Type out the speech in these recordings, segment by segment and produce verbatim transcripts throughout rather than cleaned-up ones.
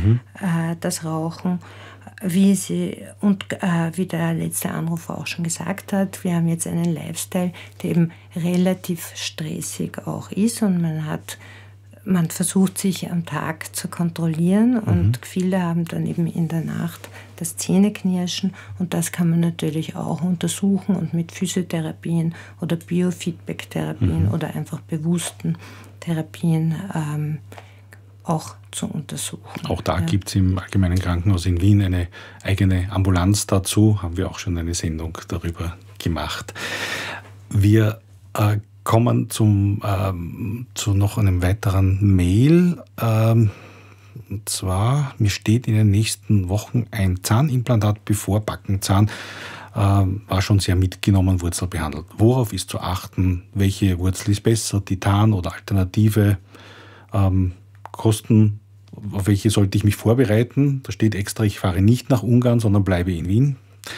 mhm. äh, das Rauchen. Wie sie und äh, wie der letzte Anrufer auch schon gesagt hat, wir haben jetzt einen Lifestyle, der eben relativ stressig auch ist und man hat, man versucht sich am Tag zu kontrollieren und mhm. viele haben dann eben in der Nacht das Zähneknirschen und das kann man natürlich auch untersuchen und mit Physiotherapien oder Biofeedback-Therapien mhm. oder einfach bewussten Therapien ähm, auch zu untersuchen. Auch da ja. gibt es im Allgemeinen Krankenhaus in Wien eine eigene Ambulanz dazu. Haben wir auch schon eine Sendung darüber gemacht. Wir äh, kommen zum, ähm, zu noch einem weiteren Mail. Ähm, und zwar, mir steht in den nächsten Wochen ein Zahnimplantat bevor, Backenzahn. Ähm, war schon sehr mitgenommen, wurzelbehandelt. Worauf ist zu achten? Welche Wurzel ist besser, Titan oder Alternative? Ähm, Kosten, auf welche sollte ich mich vorbereiten? Da steht extra, ich fahre nicht nach Ungarn, sondern bleibe in Wien.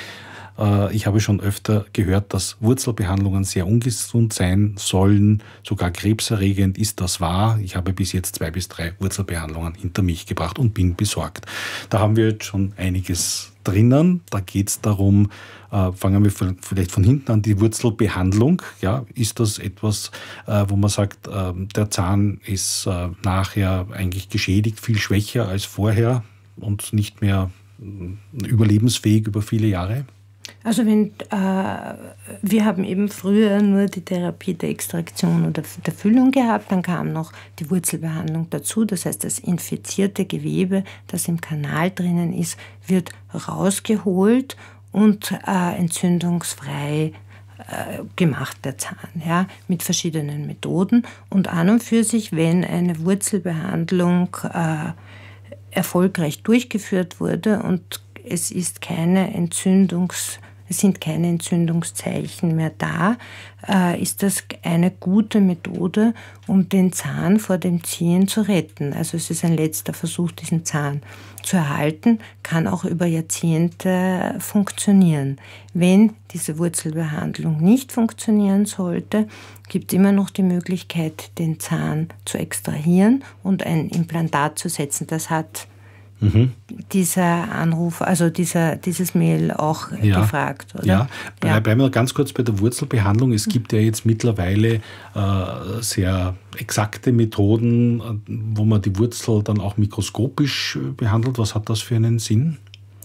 Äh, ich habe schon öfter gehört, dass Wurzelbehandlungen sehr ungesund sein sollen, sogar krebserregend. Ist das wahr? Ich habe bis jetzt zwei bis drei Wurzelbehandlungen hinter mich gebracht und bin besorgt. Da haben wir jetzt schon einiges drinnen. Da geht es darum, äh, fangen wir vielleicht von hinten an, die Wurzelbehandlung. Ja, ist das etwas, äh, wo man sagt, äh, der Zahn ist äh, nachher eigentlich geschädigt, viel schwächer als vorher und nicht mehr äh, überlebensfähig über viele Jahre? Also wenn, äh, wir haben eben früher nur die Therapie der Extraktion oder der Füllung gehabt, dann kam noch die Wurzelbehandlung dazu, das heißt das infizierte Gewebe, das im Kanal drinnen ist, wird rausgeholt und äh, entzündungsfrei äh, gemacht, der Zahn, ja, mit verschiedenen Methoden. Und an und für sich, wenn eine Wurzelbehandlung äh, erfolgreich durchgeführt wurde und es ist keine Entzündungs, es sind keine Entzündungszeichen mehr da, äh, ist das eine gute Methode, um den Zahn vor dem Ziehen zu retten. Also es ist ein letzter Versuch, diesen Zahn zu erhalten, kann auch über Jahrzehnte funktionieren. Wenn diese Wurzelbehandlung nicht funktionieren sollte, gibt es immer noch die Möglichkeit, den Zahn zu extrahieren und ein Implantat zu setzen. Das hat Mhm. dieser Anruf, also dieser, dieses Mail auch ja. gefragt, oder? Ja, ja. Bleiben wir noch ganz kurz bei der Wurzelbehandlung. Es gibt ja jetzt mittlerweile äh, sehr exakte Methoden, wo man die Wurzel dann auch mikroskopisch behandelt. Was hat das für einen Sinn?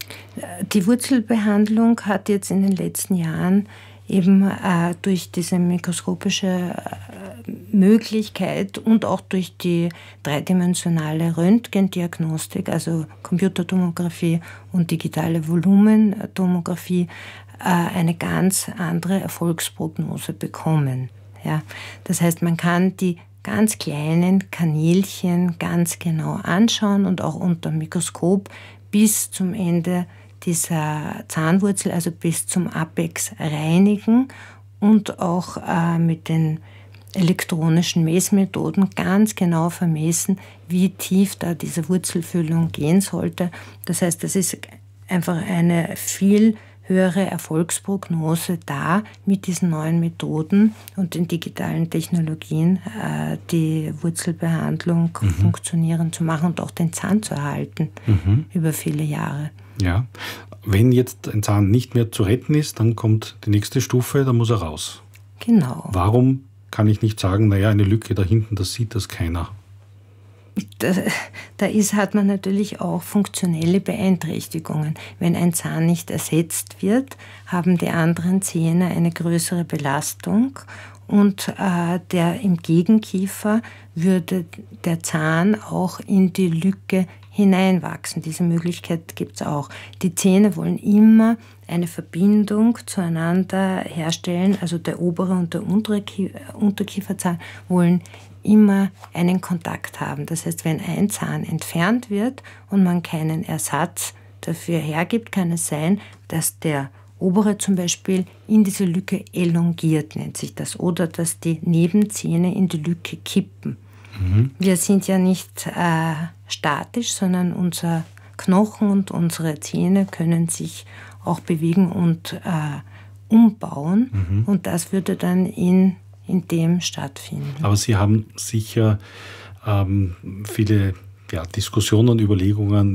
Die Wurzelbehandlung hat jetzt in den letzten Jahren eben äh, durch diese mikroskopische äh, Möglichkeit und auch durch die dreidimensionale Röntgendiagnostik, also Computertomographie und digitale Volumentomographie, äh, eine ganz andere Erfolgsprognose bekommen. Ja? Das heißt, man kann die ganz kleinen Kanälchen ganz genau anschauen und auch unter dem Mikroskop bis zum Ende dieser Zahnwurzel, also bis zum Apex reinigen und auch äh, mit den elektronischen Messmethoden ganz genau vermessen, wie tief da diese Wurzelfüllung gehen sollte. Das heißt, das ist einfach eine viel höhere Erfolgsprognose da, mit diesen neuen Methoden und den digitalen Technologien äh, die Wurzelbehandlung mhm. funktionieren zu machen und auch den Zahn zu erhalten mhm. über viele Jahre. Ja, wenn jetzt ein Zahn nicht mehr zu retten ist, dann kommt die nächste Stufe, da muss er raus. Genau. Warum kann ich nicht sagen, naja, eine Lücke da hinten, das sieht das keiner? Da, da ist, hat man natürlich auch funktionelle Beeinträchtigungen. Wenn ein Zahn nicht ersetzt wird, haben die anderen Zähne eine größere Belastung und äh, der im Gegenkiefer würde der Zahn auch in die Lücke hineinwachsen. Diese Möglichkeit gibt es auch. Die Zähne wollen immer eine Verbindung zueinander herstellen, also der obere und der untere Unterkieferzahn wollen immer einen Kontakt haben. Das heißt, wenn ein Zahn entfernt wird und man keinen Ersatz dafür hergibt, kann es sein, dass der obere zum Beispiel in diese Lücke elongiert, nennt sich das, oder dass die Nebenzähne in die Lücke kippen. Mhm. Wir sind ja nicht äh, statisch, sondern unser Knochen und unsere Zähne können sich auch bewegen und äh, umbauen. Mhm. Und das würde dann in, in dem stattfinden. Aber Sie haben sicher ähm, viele ja, Diskussionen und Überlegungen